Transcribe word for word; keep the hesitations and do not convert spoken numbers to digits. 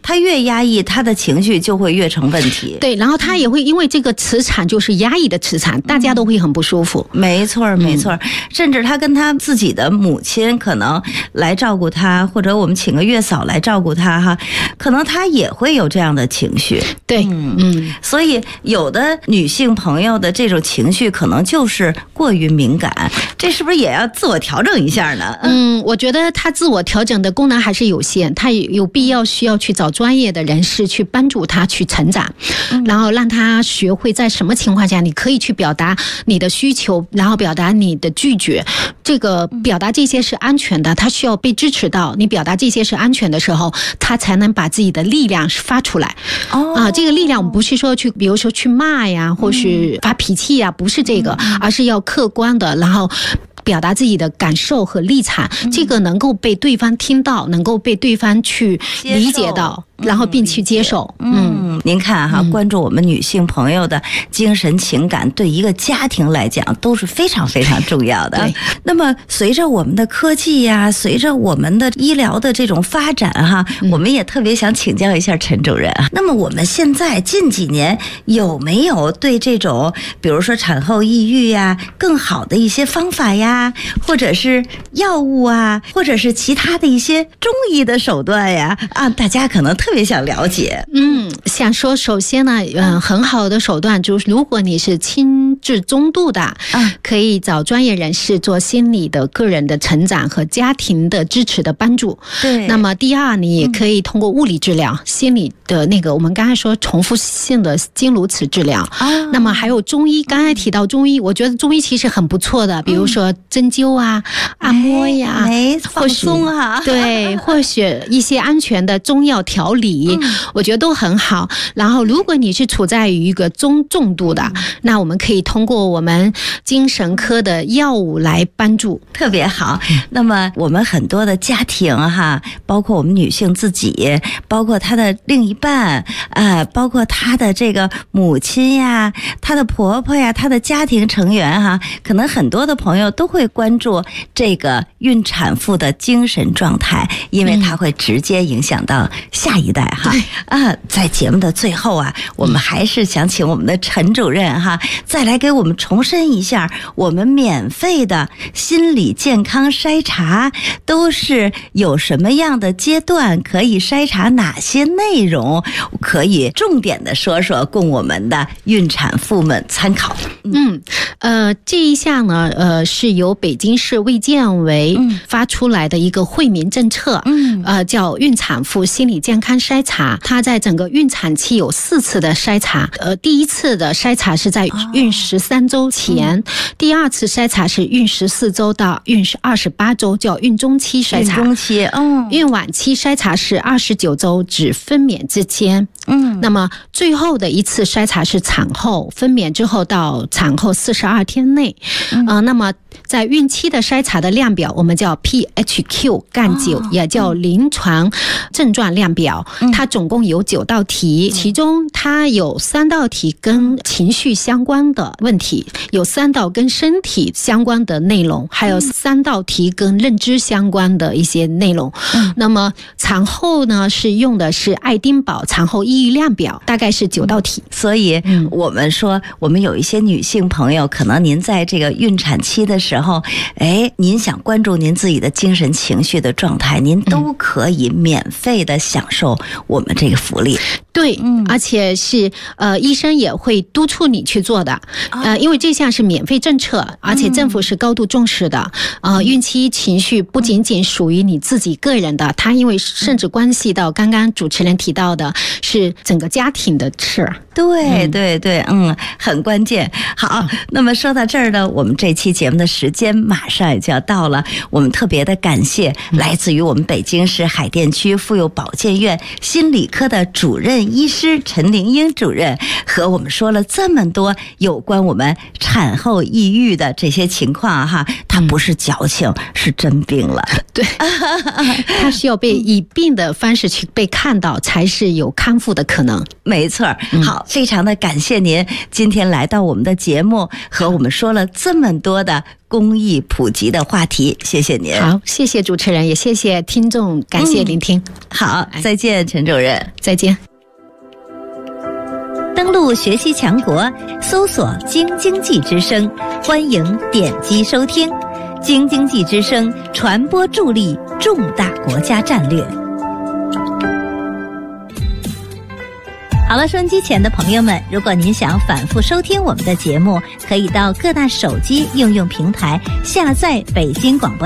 他越压抑，他的情绪就会越成问题。 对，然后他也会因为这个磁场就是压抑的磁场，大家都会很不舒服。 没错没错、嗯、甚至他跟他自己的母亲可能来照顾他，或者我们请个月嫂来照顾他哈，可能他也会有这样的情绪。 对，嗯嗯， 所以有的女性朋友的这种情绪可能就是过于敏感，这是不是也要自我调整一下呢？ 嗯，我觉得他自我调整的功能还是有限，他有必要需要去找专业的人士去帮助他去成长、嗯、然后让他学会在什么情况下你可以去表达你的需求，然后表达你的拒绝，这个表达这些是安全的，他需要被支持到，你表达这些是安全的时候，他才能把自己的力量发出来。哦，啊，这个力量我们不是说去比如说去骂呀或是发脾气呀，不是这个，而是要客观的，然后表达自己的感受和立场，这个能够被对方听到，能够被对方去理解到，然后并去接受。 嗯，您看哈，关注我们女性朋友的精神情感，对一个家庭来讲都是非常非常重要的。那么随着我们的科技呀，随着我们的医疗的这种发展哈，我们也特别想请教一下陈主任啊。那么我们现在近几年有没有对这种比如说产后抑郁呀更好的一些方法呀，或者是药物啊，或者是其他的一些中医的手段呀啊，大家可能特别想了解。 嗯，想说首先呢，嗯、呃，很好的手段就是如果你是轻至中度的，嗯，可以找专业人士做心理的个人的成长和家庭的支持的帮助。对。那么第二，你也可以通过物理治疗、嗯、心理的那个我们刚才说重复性的经颅磁治疗。啊。那么还有中医，刚才提到中医，我觉得中医其实很不错的，比如说针灸啊、按摩呀， 哎，放松啊， 对，或许一些安全的中药调理，嗯、我觉得都很好。然后，如果你是处在于一个中重度的，嗯、那我们可以通过我们精神科的药物来帮助， 特别好。那么，我们很多的家庭哈，包括我们女性自己，包括她的另一半啊、呃，包括她的这个母亲呀、她的婆婆呀、她的家庭成员哈，可能很多的朋友都会关注这个孕产妇的精神状态，因为它会直接影响到下一代哈。啊，在节目的最后啊，我们还是想请我们的陈主任哈，再来给我们重申一下，我们免费的心理健康筛查都是有什么样的阶段，可以筛查哪些内容，可以重点的说说，供我们的孕产妇们参考。 嗯，呃，这一项呢，呃，是由北京市卫健委发出来的一个惠民政策，嗯，呃，叫孕产妇心理健康筛查。它在整个孕产期有四次的筛查，呃，第一次的筛查是在孕十三周前，哦嗯、第二次筛查是孕十四周到孕二十八周，叫孕中期筛查。 孕中期，嗯， 孕晚期筛查是二十九周至分娩之间，嗯，那么最后的一次筛查是产后分娩之后到产后四十二天内，嗯、呃，那么在孕期的筛查的量表，我们叫 P H Q 杠九，也叫临床症状量表，嗯、它总共有九道题，嗯、其中它有三道题跟情绪相关的问题，有三道跟身体相关的内容，还有三道题跟认知相关的一些内容。嗯、那么产后呢是用的是爱丁堡产后抑郁量表，大概是九道题。 嗯、所以我们说，我们有一些女性朋友，可能您在这个孕产期的时候，哎，您想关注您自己的精神情绪的状态，您都可以免费的享受我们这个福利。 对，嗯，而且是呃，医生也会督促你去做的，呃，因为这项是免费政策，而且政府是高度重视的。呃，孕期情绪不仅仅属于你自己个人的，它因为甚至关系到刚刚主持人提到的是整个家庭的事。 对对对，嗯，很关键。好，那么说到这儿呢，我们这期节目的时间马上也就要到了。我们特别的感谢来自于我们北京市海淀区妇幼保健院心理科的主任任医师陈玲英主任和我们说了这么多有关我们产后抑郁的这些情况哈，它不是矫情，是真病了。 对，它需要被以病的方式去被看到，才是有康复的可能。 没错，好，非常的感谢您今天来到我们的节目，和我们说了这么多的公益普及的话题，谢谢您。 好，谢谢主持人，也谢谢听众，感谢聆听。 嗯、好，再见，陈主任， 再见。 登录学习强国，搜索京经济之声，欢迎点击收听。京经济之声传播助力重大国家战略。好了，收音机前的朋友们，如果您想反复收听我们的节目，可以到各大手机应用平台下载北京广播